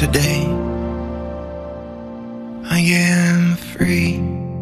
today I am free.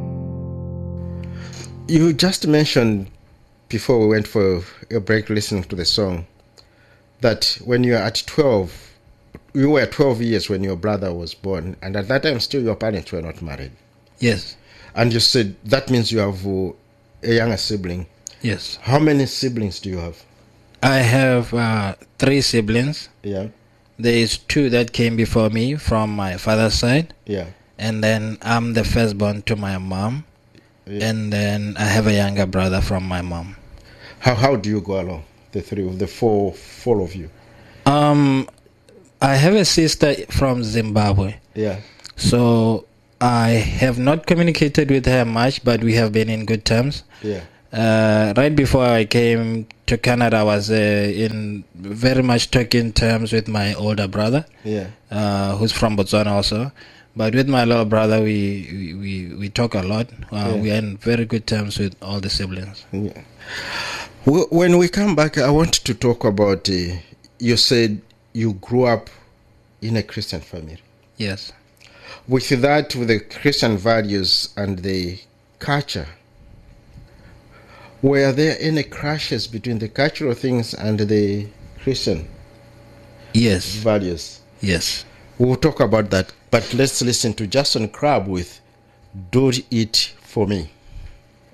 You just mentioned before we went for a break listening to the song that when you were at 12, you were 12 years when your brother was born, and at that time still your parents were not married. Yes. And you said that means you have a younger sibling. Yes. How many siblings do you have? I have 3 siblings. Yeah. There is 2 that came before me from my father's side. Yeah. And then I'm the firstborn to my mom. Yeah. And then I have a younger brother from my mom. How do you go along, the four of you? I have a sister from Zimbabwe. Yeah. So I have not communicated with her much, but we have been in good terms. Yeah. Right before I came to Canada, I was in very much talking terms with my older brother, who's from Botswana also. But with my little brother, we talk a lot. We are in very good terms with all the siblings. Yeah. Well, when we come back, I want to talk about, you said you grew up in a Christian family. Yes. With that, with the Christian values and the culture, were there any clashes between the cultural things and the Christian values? Yes. We'll talk about that, but let's listen to Jason Crab with Do It For Me.